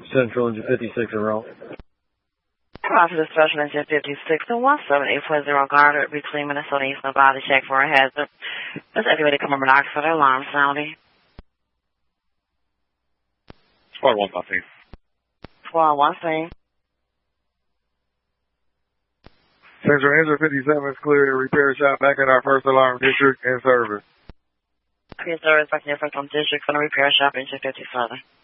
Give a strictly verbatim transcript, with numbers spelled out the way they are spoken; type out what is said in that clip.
Central engine fifty-six en route. Roger the special engine fifty-six and one seven eight four zero guard between Minnesota East and body check for a hazard. Let's everybody come over and ask for the alarm sounding. Squad one nothing. Squad one thing. Central engine fifty-seven is clear to repair shop back at our first alarm district in service. Clear service back in your first alarm district for the repair shop engine fifty-seven.